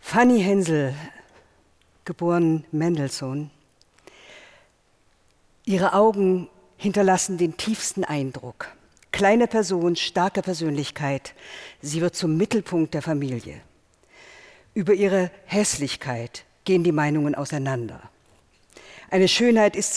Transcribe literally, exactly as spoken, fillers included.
Fanny Hensel, geboren Mendelssohn. Ihre Augen hinterlassen den tiefsten Eindruck. Kleine Person, starke Persönlichkeit. Sie wird zum Mittelpunkt der Familie. Über ihre Hässlichkeit gehen die Meinungen auseinander. Eine Schönheit ist